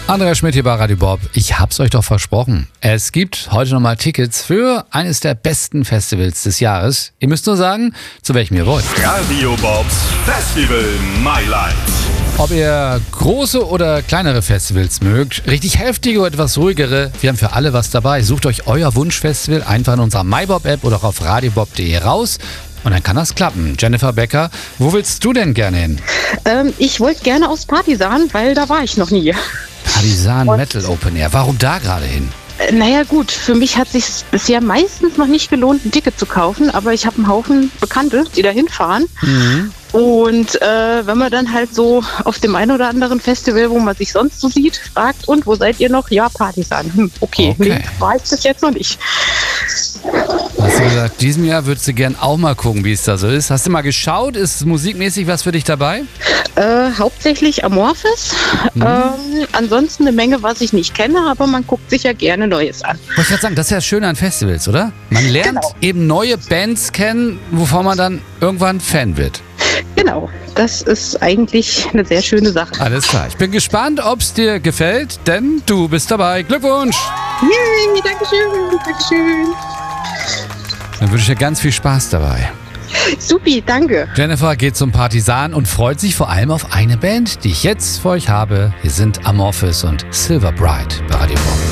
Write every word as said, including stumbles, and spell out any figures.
Andreas Schmidt hier bei Radio Bob. Ich hab's euch doch versprochen. Es gibt heute nochmal Tickets für eines der besten Festivals des Jahres. Ihr müsst nur sagen, zu welchem ihr wollt. Radio Bobs Festival Mailand. Ob ihr große oder kleinere Festivals mögt, richtig heftige oder etwas ruhigere, wir haben für alle was dabei. Sucht euch euer Wunschfestival einfach in unserer MyBob-App oder auch auf radiobob punkt de raus. Und dann kann das klappen. Jennifer Becker, wo willst du denn gerne hin? Ähm, ich wollte gerne aufs Partisan, weil da war ich noch nie. Partisan Metal Open Air. Warum da gerade hin? Äh, naja gut, für mich hat es sich bisher meistens noch nicht gelohnt, ein Ticket zu kaufen, aber ich habe einen Haufen Bekannte, die da hinfahren. Mhm. Und äh, wenn man dann halt so auf dem einen oder anderen Festival, wo man sich sonst so sieht, fragt, und wo seid ihr noch? Ja, Partisan. Hm, okay, okay. Nee, war ich das jetzt noch nicht. Hast du gesagt, diesem Jahr würdest du gern auch mal gucken, wie es da so ist. Hast du mal geschaut? Ist musikmäßig was für dich dabei? Äh, hauptsächlich Amorphis. Mhm. Ähm, ansonsten eine Menge, was ich nicht kenne, aber man guckt sich ja gerne Neues an. Wollte ich gerade sagen, das ist ja schön an Festivals, oder? Man lernt genau. eben neue Bands kennen, wovon man dann irgendwann Fan wird. Genau, das ist eigentlich eine sehr schöne Sache. Alles klar, ich bin gespannt, ob es dir gefällt, denn du bist dabei. Glückwunsch! Yay, Dankeschön, Dankeschön. Dann wünsche ich dir ganz viel Spaß dabei. Supi, danke. Jennifer geht zum Partisan und freut sich vor allem auf eine Band, die ich jetzt für euch habe. Hier sind Amorphis und Silver Bright bei Radio Bob.